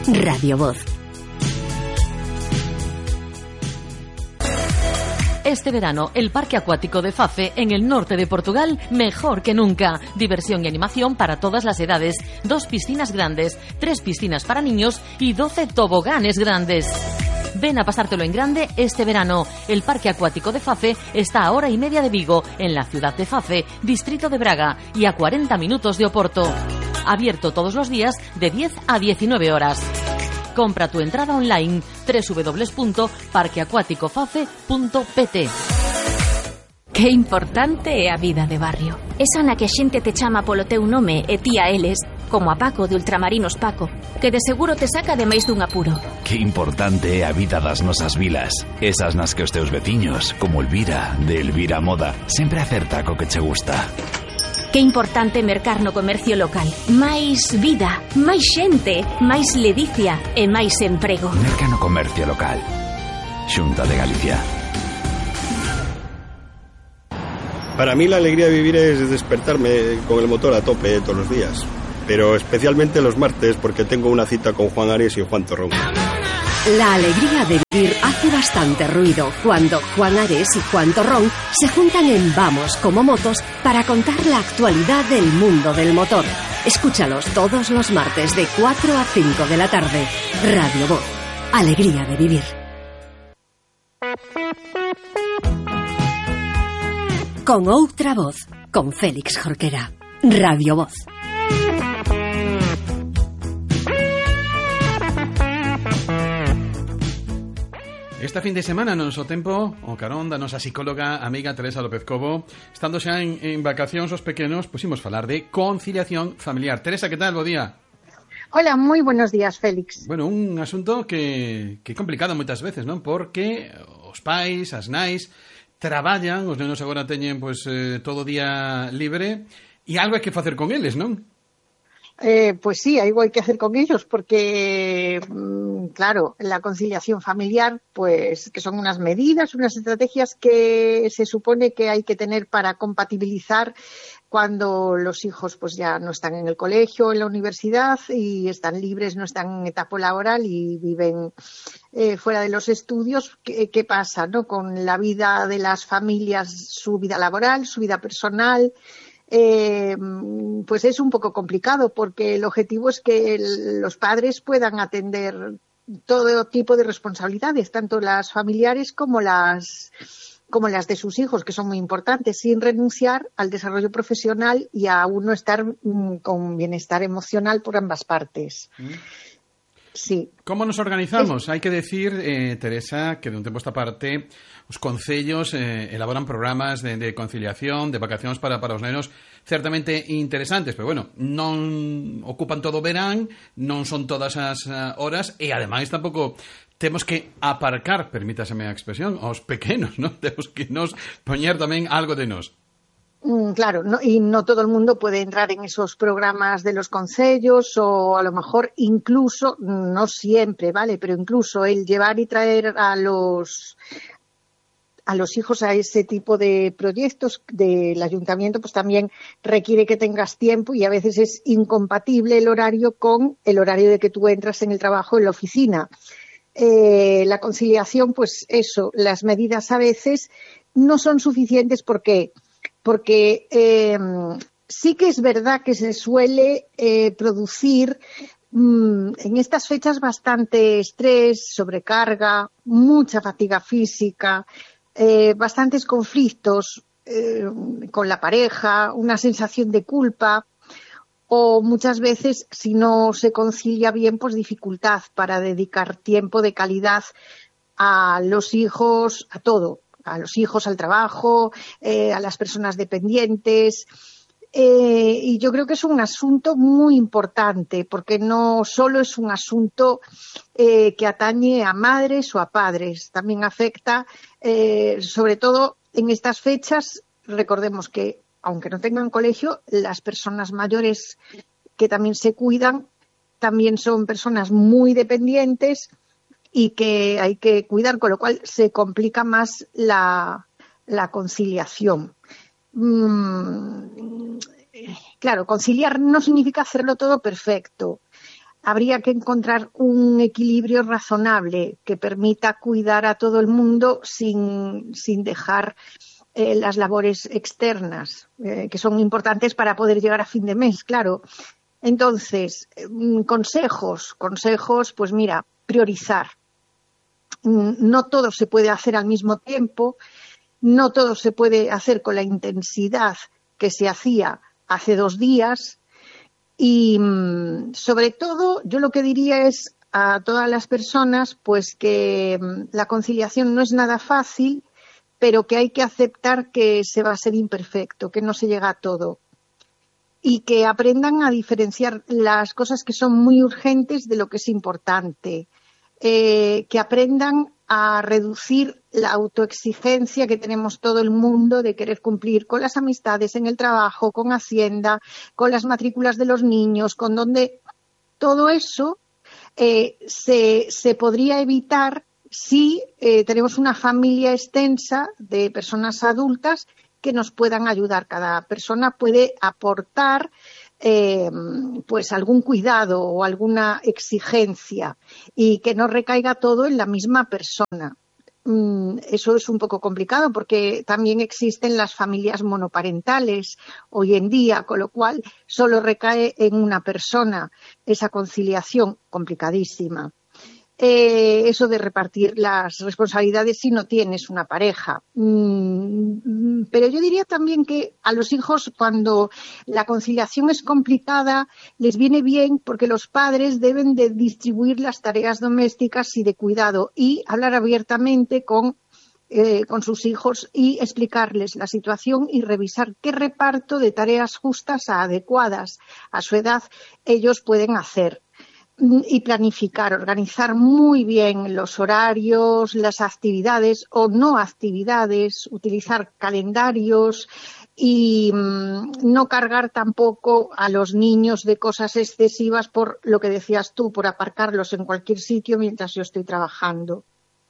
Radio Voz. Este verano, el Parque Acuático de Fafe, en el norte de Portugal, mejor que nunca. Diversión y animación para todas las edades. 2 piscinas grandes, 3 piscinas para niños y 12 toboganes grandes. Ven a pasártelo en grande este verano. El Parque Acuático de Fafe está a 1 hora y media de Vigo, en la ciudad de Fafe, distrito de Braga, y a 40 minutos de Oporto. Abierto todos los días de 10 a 19 horas. Compra tu entrada online www.parqueacuaticofafe.pt. Que importante é a vida de barrio. Esa na que a xente te chama polo teu nome e ti a eles, como a Paco de Ultramarinos Paco, que de seguro te saca de máis dun apuro. Que importante é a vida das nosas vilas. Esas nas que os teus veciños, como Elvira, de Elvira Moda, sempre acerta co que che gusta. Que importante mercar no comercio local. Máis vida, máis xente, máis ledicia e máis emprego. Merca no comercio local. Xunta de Galicia. Para mí la alegría de vivir es despertarme con el motor a tope todos los días. Pero especialmente los martes porque tengo una cita con Juan Ares y Juan Torrón. La alegría de vivir hace bastante ruido cuando Juan Ares y Juan Torrón se juntan en Vamos como Motos para contar la actualidad del mundo del motor. Escúchalos todos los martes de 4 a 5 de la tarde. Radio Voz. Alegría de vivir. Con outra voz, con Félix Jorquera. Radio Voz. Esta fin de semana no noso tempo, o carón da nosa psicóloga amiga Teresa López Cobo, estando xa en vacacións os pequenos, pues imos falar de conciliación familiar. Teresa, que tal? Bo día. Hola, moi buenos días, Félix. Bueno, un asunto que é complicado moitas veces, non? Porque os pais, as nais, traballan, os nenos agora teñen pues, todo o día libre, e algo hai que facer con eles, non? Pues sí, algo hay que hacer con ellos porque, claro, la conciliación familiar, pues que son unas medidas, unas estrategias que se supone que hay que tener para compatibilizar cuando los hijos pues ya no están en el colegio, en la universidad y están libres, no están en etapa laboral y viven fuera de los estudios. ¿Qué pasa, no? Con la vida de las familias, su vida laboral, su vida personal. Pues es un poco complicado porque el objetivo es que los padres puedan atender todo tipo de responsabilidades, tanto las familiares como las de sus hijos, que son muy importantes, sin renunciar al desarrollo profesional y a uno estar con bienestar emocional por ambas partes. Sí. Como nos organizamos? Hai que decir, Teresa, que de un tempo esta parte os concellos elaboran programas de conciliación, de vacacións para os nenos certamente interesantes, pero bueno, non ocupan todo o verán, non son todas as horas e ademais tampouco temos que aparcar, permítaseme a expresión, aos pequenos, non? Temos que nos poñer tamén algo de nós. Claro, y no todo el mundo puede entrar en esos programas de los concellos o a lo mejor incluso, no siempre, ¿vale? Pero incluso el llevar y traer a los hijos a ese tipo de proyectos del ayuntamiento, pues también requiere que tengas tiempo y a veces es incompatible el horario con el horario de que tú entras en el trabajo en la oficina. La conciliación, pues eso, las medidas a veces no son suficientes porque sí que es verdad que se suele producir en estas fechas bastante estrés, sobrecarga, mucha fatiga física, bastantes conflictos con la pareja, una sensación de culpa o muchas veces, si no se concilia bien, pues dificultad para dedicar tiempo de calidad a los hijos, a todo. A los hijos, al trabajo, a las personas dependientes. Y yo creo que es un asunto muy importante, porque no solo es un asunto que atañe a madres o a padres, también afecta, sobre todo en estas fechas. Recordemos que, aunque no tengan colegio, las personas mayores que también se cuidan también son personas muy dependientes y que hay que cuidar, con lo cual se complica más la conciliación. Claro, conciliar no significa hacerlo todo perfecto. habría que encontrar un equilibrio razonable que permita cuidar a todo el mundo sin dejar las labores externas, que son importantes para poder llegar a fin de mes, claro. Entonces, consejos, pues mira, priorizar. No todo se puede hacer al mismo tiempo, no todo se puede hacer con la intensidad que se hacía hace 2 días y, sobre todo, yo lo que diría es a todas las personas pues que la conciliación no es nada fácil, pero que hay que aceptar que se va a ser imperfecto, que no se llega a todo y que aprendan a diferenciar las cosas que son muy urgentes de lo que es importante, que aprendan a reducir la autoexigencia que tenemos todo el mundo de querer cumplir con las amistades, en el trabajo, con Hacienda, con las matrículas de los niños, con donde todo eso se podría evitar si tenemos una familia extensa de personas adultas que nos puedan ayudar. Cada persona puede aportar pues algún cuidado o alguna exigencia y que no recaiga todo en la misma persona. Eso es un poco complicado porque también existen las familias monoparentales hoy en día, con lo cual solo recae en una persona esa conciliación complicadísima. Eso de repartir las responsabilidades si no tienes una pareja. Pero yo diría también que a los hijos, cuando la conciliación es complicada, les viene bien porque los padres deben de distribuir las tareas domésticas y de cuidado y hablar abiertamente con sus hijos y explicarles la situación y revisar qué reparto de tareas justas, adecuadas a su edad, ellos pueden hacer. Y planificar, organizar muy bien los horarios, las actividades o no actividades, utilizar calendarios y no cargar tampoco a los niños de cosas excesivas por lo que decías tú, por aparcarlos en cualquier sitio mientras yo estoy trabajando.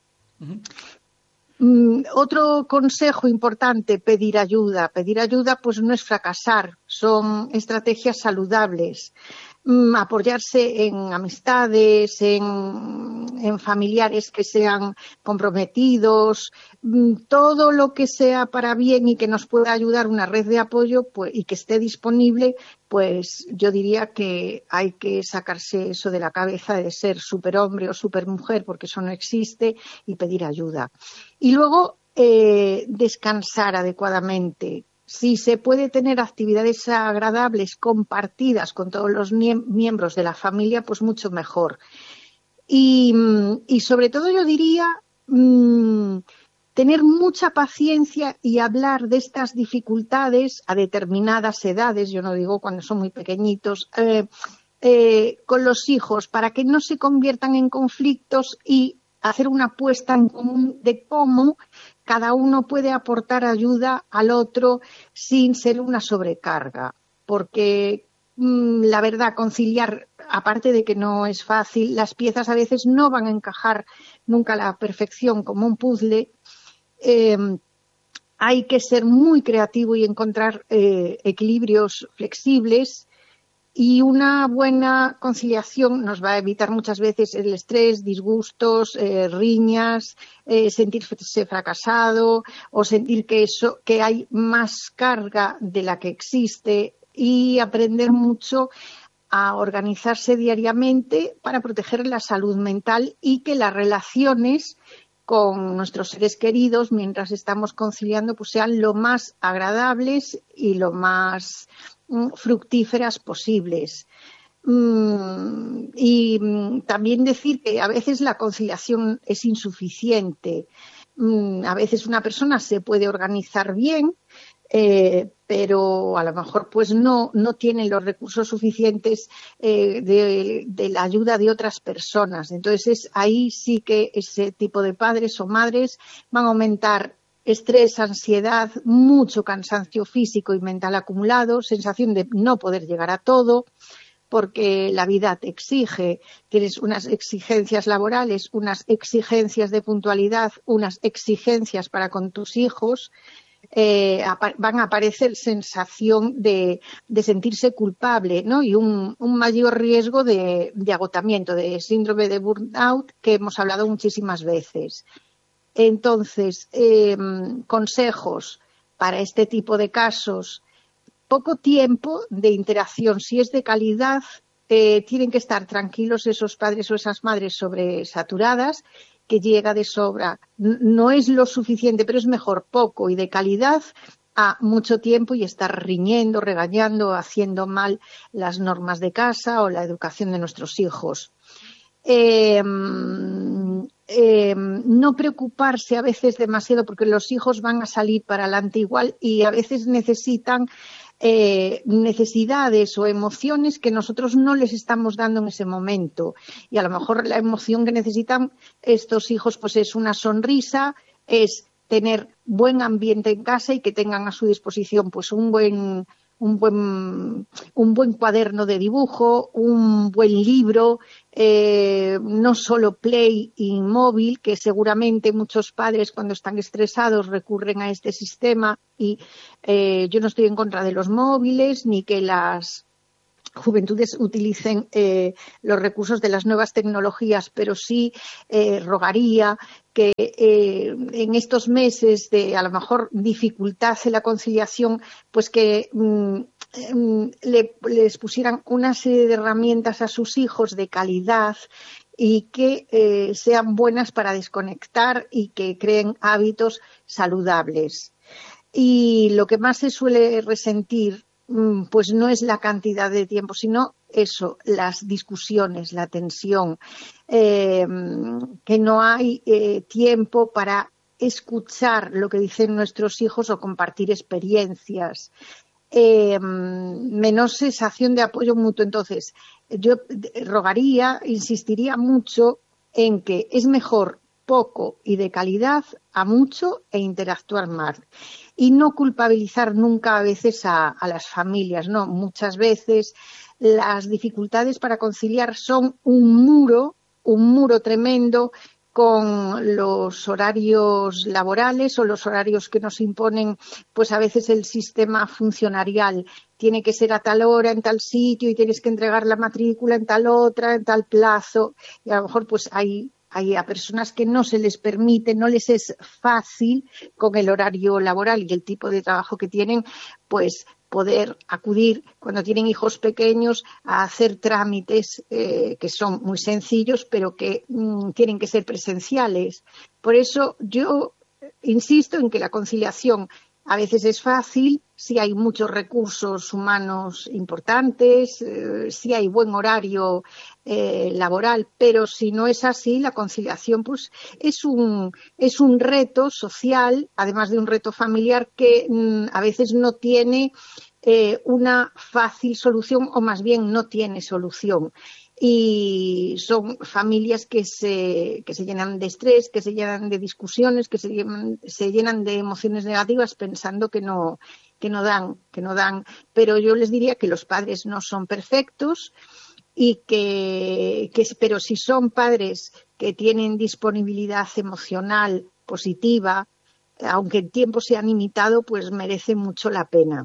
Otro consejo importante, pedir ayuda. Pedir ayuda pues no es fracasar, son estrategias saludables. Apoyarse en amistades, en familiares que sean comprometidos, todo lo que sea para bien y que nos pueda ayudar, una red de apoyo pues, y que esté disponible, pues yo diría que hay que sacarse eso de la cabeza de ser superhombre o supermujer, porque eso no existe, y pedir ayuda. Y luego descansar adecuadamente. Si se puede tener actividades agradables compartidas con todos los miembros de la familia, pues mucho mejor. Y sobre todo yo diría tener mucha paciencia y hablar de estas dificultades a determinadas edades, yo no digo cuando son muy pequeñitos, con los hijos para que no se conviertan en conflictos y hacer una apuesta en común de cómo cada uno puede aportar ayuda al otro sin ser una sobrecarga. Porque la verdad, conciliar, aparte de que no es fácil, las piezas a veces no van a encajar nunca a la perfección como un puzzle. Hay que ser muy creativo y encontrar equilibrios flexibles. Y una buena conciliación nos va a evitar muchas veces el estrés, disgustos, riñas, sentirse fracasado o sentir que hay más carga de la que existe, y aprender mucho a organizarse diariamente para proteger la salud mental y que las relaciones con nuestros seres queridos mientras estamos conciliando pues sean lo más agradables y lo más fructíferas posibles. Y también decir que a veces la conciliación es insuficiente. A veces una persona se puede organizar bien, pero a lo mejor pues no tiene los recursos suficientes de la ayuda de otras personas. Entonces ahí sí que ese tipo de padres o madres van a aumentar estrés, ansiedad, mucho cansancio físico y mental acumulado, sensación de no poder llegar a todo, porque la vida te exige, tienes unas exigencias laborales, unas exigencias de puntualidad, unas exigencias para con tus hijos, van a aparecer sensación de sentirse culpable, ¿no? Y un mayor riesgo de agotamiento, de síndrome de burnout, que hemos hablado muchísimas veces. Entonces, consejos para este tipo de casos: poco tiempo de interacción. Si es de calidad, tienen que estar tranquilos esos padres o esas madres sobresaturadas, que llega de sobra. No es lo suficiente, pero es mejor poco y de calidad a mucho tiempo y estar riñendo, regañando, haciendo mal las normas de casa o la educación de nuestros hijos. No preocuparse a veces demasiado, porque los hijos van a salir para adelante igual y a veces necesitan necesidades o emociones que nosotros no les estamos dando en ese momento, y a lo mejor la emoción que necesitan estos hijos pues es una sonrisa, es tener buen ambiente en casa y que tengan a su disposición pues un buen cuaderno de dibujo, un buen libro, no solo Play y móvil, que seguramente muchos padres cuando están estresados recurren a este sistema, y yo no estoy en contra de los móviles ni que las juventudes utilicen los recursos de las nuevas tecnologías, pero sí rogaría que en estos meses de a lo mejor dificultad en la conciliación, pues que les pusieran una serie de herramientas a sus hijos de calidad y que sean buenas para desconectar y que creen hábitos saludables. Y lo que más se suele resentir pues no es la cantidad de tiempo, sino eso, las discusiones, la tensión, que no hay tiempo para escuchar lo que dicen nuestros hijos o compartir experiencias, menos sensación de apoyo mutuo. Entonces, yo rogaría, insistiría mucho en que es mejor poco y de calidad a mucho e interactuar más. Y no culpabilizar nunca a veces a las familias, ¿no? Muchas veces las dificultades para conciliar son un muro tremendo con los horarios laborales o los horarios que nos imponen, pues a veces el sistema funcionarial. Tiene que ser a tal hora, en tal sitio, y tienes que entregar la matrícula en tal otra, en tal plazo. Y a lo mejor pues hay a personas que no se les permite, no les es fácil con el horario laboral y el tipo de trabajo que tienen, pues poder acudir cuando tienen hijos pequeños a hacer trámites que son muy sencillos, pero que tienen que ser presenciales. Por eso yo insisto en que la conciliación a veces es fácil si hay muchos recursos humanos importantes, si hay buen horario laboral, pero si no es así, la conciliación pues es un reto social, además de un reto familiar, que a veces no tiene una fácil solución, o más bien no tiene solución. Y son familias que se llenan de estrés, que se llenan de discusiones, que se llenan de emociones negativas pensando que no dan. Pero yo les diría que los padres no son perfectos y pero si son padres que tienen disponibilidad emocional positiva, aunque el tiempo sea limitado, pues merece mucho la pena.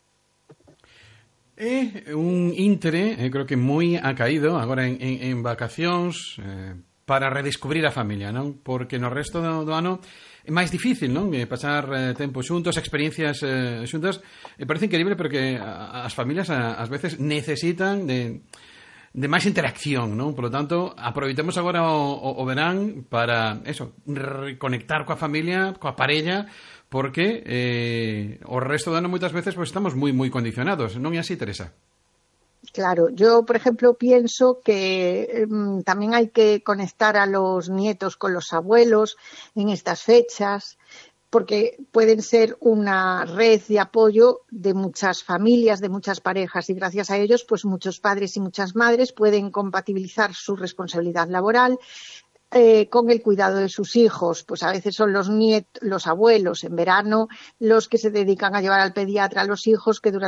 Un intre, creo que moi acaído agora en vacacións para redescubrir a familia, non? Porque no resto do ano é máis difícil, non? Pasar tempo xuntos, experiencias xuntas. Parece increíble, pero que as familias ás veces necesitan de máis interacción, non? Por lo tanto, aproveitemos agora o verán para eso, reconectar coa familia, coa parella, porque o resto do ano moitas veces pues estamos moi condicionados, non é así, Teresa? Claro, yo por ejemplo pienso que también hay que conectar a los nietos con los abuelos en estas fechas, porque pueden ser una red de apoyo de muchas familias, de muchas parejas, y gracias a ellos pues muchos padres y muchas madres pueden compatibilizar su responsabilidad laboral con el cuidado de sus hijos. Pues a veces son los abuelos en verano los que se dedican a llevar al pediatra a los hijos que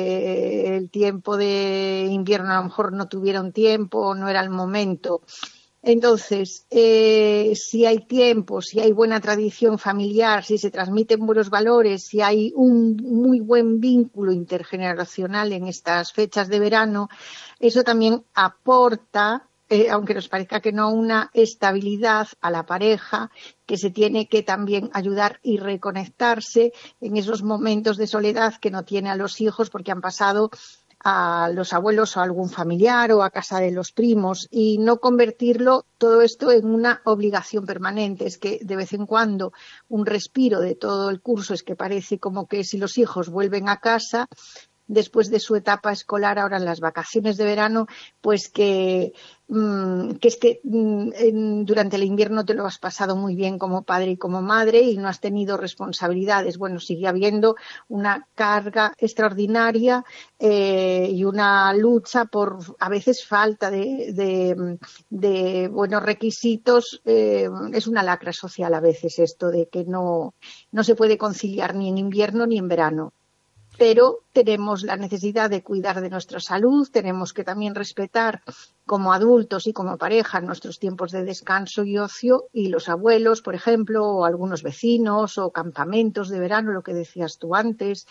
durante el tiempo de invierno a lo mejor no tuvieron tiempo o no era el momento. Entonces, si hay tiempo, si hay buena tradición familiar, si se transmiten buenos valores, si hay un muy buen vínculo intergeneracional en estas fechas de verano, eso también aporta, aunque nos parezca que no, una estabilidad a la pareja que se tiene que también ayudar y reconectarse en esos momentos de soledad que no tiene a los hijos porque han pasado a los abuelos o a algún familiar o a casa de los primos, y no convertirlo todo esto en una obligación permanente. Es que de vez en cuando un respiro de todo el curso es que parece como que si los hijos vuelven a casa después de su etapa escolar, ahora en las vacaciones de verano, pues que es que durante el invierno te lo has pasado muy bien como padre y como madre y no has tenido responsabilidades. Bueno, sigue habiendo una carga extraordinaria y una lucha por a veces falta de buenos requisitos. Es una lacra social a veces esto de que no se puede conciliar ni en invierno ni en verano. Pero tenemos la necesidad de cuidar de nuestra salud, tenemos que también respetar como adultos y como pareja nuestros tiempos de descanso y ocio, y los abuelos, por ejemplo, o algunos vecinos, o campamentos de verano, lo que decías tú antes,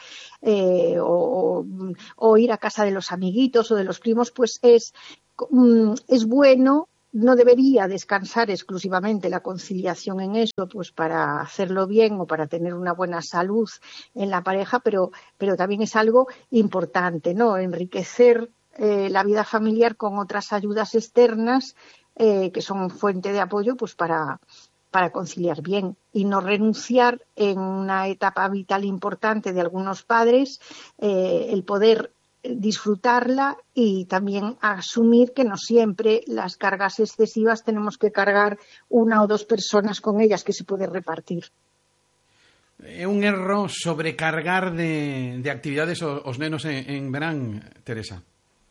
o ir a casa de los amiguitos o de los primos, pues es bueno. No debería descansar exclusivamente la conciliación en eso, pues para hacerlo bien o para tener una buena salud en la pareja, pero también es algo importante, ¿no? Enriquecer la vida familiar con otras ayudas externas que son fuente de apoyo, pues para conciliar bien, y no renunciar en una etapa vital importante de algunos padres el poder disfrutarla y también asumir que no siempre las cargas excesivas tenemos que cargar una o dos personas con ellas, que se puede repartir. Un erro sobrecargar de actividades os nenos en verán, Teresa?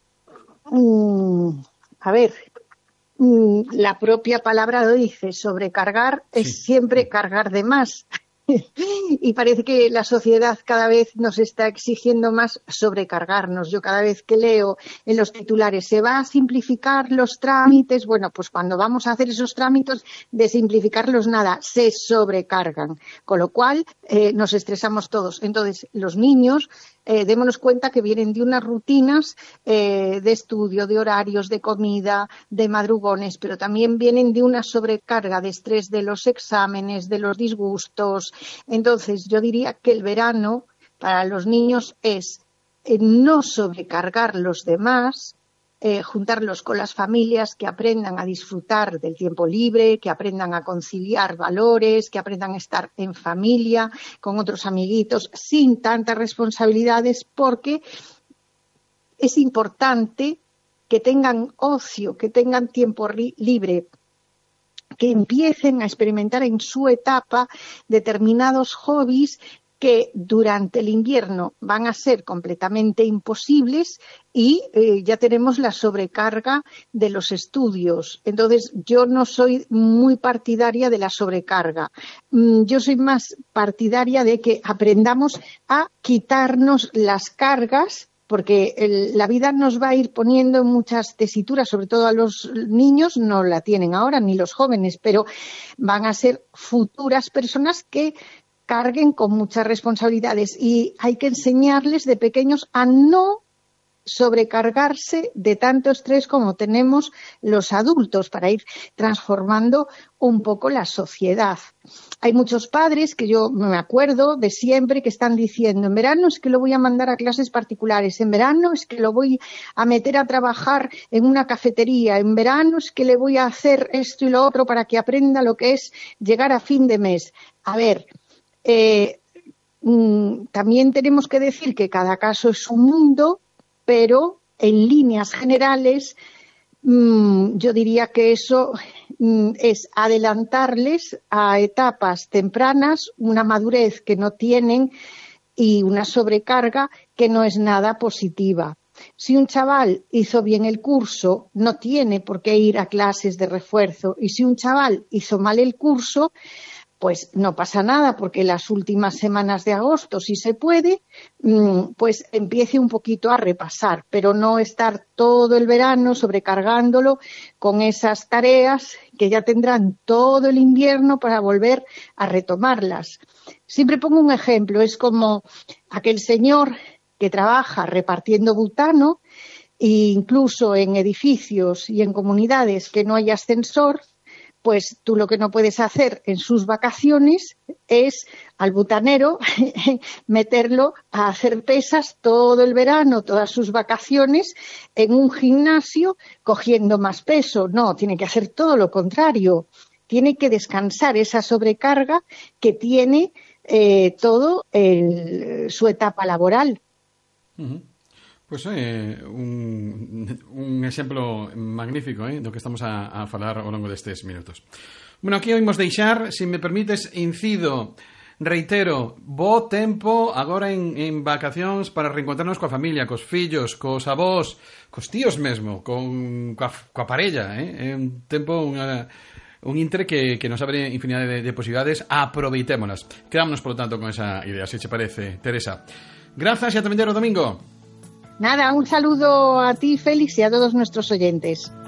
A ver, la propia palabra lo dice, sobrecargar es siempre cargar de más. Y parece que la sociedad cada vez nos está exigiendo más sobrecargarnos. Yo cada vez que leo en los titulares se va a simplificar los trámites, bueno, pues cuando vamos a hacer esos trámites, de simplificarlos nada, se sobrecargan, con lo cual nos estresamos todos. Entonces, los niños, démonos cuenta que vienen de unas rutinas de estudio, de horarios, de comida, de madrugones, pero también vienen de una sobrecarga de estrés de los exámenes, de los disgustos. Entonces, yo diría que el verano para los niños es no sobrecargar los demás, juntarlos con las familias, que aprendan a disfrutar del tiempo libre, que aprendan a conciliar valores, que aprendan a estar en familia, con otros amiguitos, sin tantas responsabilidades, porque es importante que tengan ocio, que tengan tiempo libre, que empiecen a experimentar en su etapa determinados hobbies que durante el invierno van a ser completamente imposibles y ya tenemos la sobrecarga de los estudios. Entonces, yo no soy muy partidaria de la sobrecarga. Yo soy más partidaria de que aprendamos a quitarnos las cargas, porque la vida nos va a ir poniendo muchas tesituras, sobre todo a los niños, no la tienen ahora, ni los jóvenes, pero van a ser futuras personas que carguen con muchas responsabilidades, y hay que enseñarles de pequeños a no sobrecargarse de tanto estrés como tenemos los adultos, para ir transformando un poco la sociedad. Hay muchos padres que yo me acuerdo de siempre que están diciendo: en verano es que lo voy a mandar a clases particulares, en verano es que lo voy a meter a trabajar en una cafetería, en verano es que le voy a hacer esto y lo otro para que aprenda lo que es llegar a fin de mes. A ver, también tenemos que decir que cada caso es un mundo, pero en líneas generales yo diría que eso es adelantarles a etapas tempranas una madurez que no tienen y una sobrecarga que no es nada positiva. Si un chaval hizo bien el curso, no tiene por qué ir a clases de refuerzo, y si un chaval hizo mal el curso, pues no pasa nada, porque las últimas semanas de agosto, si se puede, pues empiece un poquito a repasar, pero no estar todo el verano sobrecargándolo con esas tareas que ya tendrán todo el invierno para volver a retomarlas. Siempre pongo un ejemplo, es como aquel señor que trabaja repartiendo butano, e incluso en edificios y en comunidades que no hay ascensor, pues tú lo que no puedes hacer en sus vacaciones es al butanero meterlo a hacer pesas todo el verano, todas sus vacaciones, en un gimnasio cogiendo más peso. No, tiene que hacer todo lo contrario. Tiene que descansar esa sobrecarga que tiene su etapa laboral. Uh-huh. Pues un exemplo magnífico do que estamos a falar ao longo destes minutos. Bueno, aquí oímos deixar, se me permites, incido, reitero, bo tempo agora en vacacións para reencontrarnos coa familia, cos fillos, cos avós, cos tíos mesmo, coa parella, É un tempo, un intre que nos abre infinidade de posibilidades, aproveitémolas. Quedámonos, por lo tanto, con esa idea, se te parece, Teresa. Grazas e ata vindeiro domingo. Nada, un saludo a ti, Félix, y a todos nuestros oyentes.